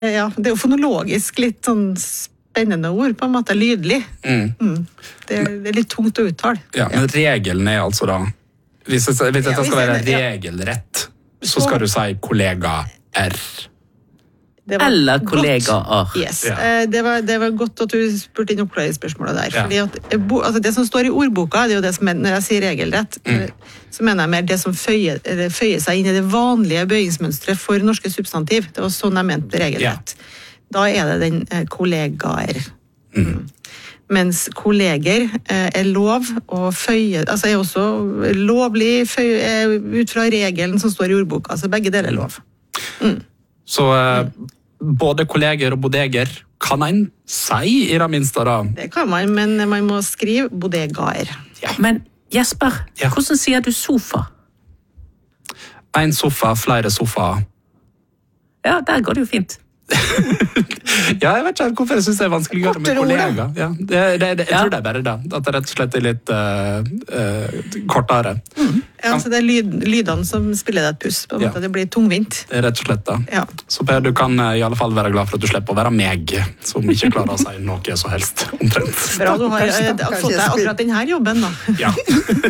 Ja, det jo fonologisk litt sånn spennende ord, på en måte lydlig. Det er litt tungt å uttale. Ja, men regelen altså da, hvis dette skal være regelrett, så skal du si kollega R. Eller kollegaer. Yes. Det var godt at du spurte inn oppklaringsspørsmålet der. Fordi at, det som står i ordboka, det jo det som når jeg sier regelrett, så mener jeg mer det som føyer seg inn i det vanlige bøyingsmønstret for norske substantiv. Det var sånn jeg mente regelrett. Da det den kollegaer. Mens kolleger lov å føye, altså også lovlig ut fra regelen som står i ordboka, så begge deler lov. Så både kolleger og bodeger kan en si i det minste da? Det kan man, men man må skrive bodegaer. Ja. Men Jesper, hvordan sier du sofa? En sofa, flere sofaer. Ja, der går det jo fint. Ja, jeg vet ikke hvorfor jeg synes det vanskeligere med kollega. Ja, jeg tror det bare det. At det rett og slett litt kortere. Ja, så det lydene som spiller deg et puss, på en måte. Det blir tungvint. Det rett og slett da. Ja. Så Per, du kan i alle fall være glad for at du slipper å være meg, som ikke klarer å si noe så helst omtrent. Bra, du har fått deg akkurat denne jobben da. Ja.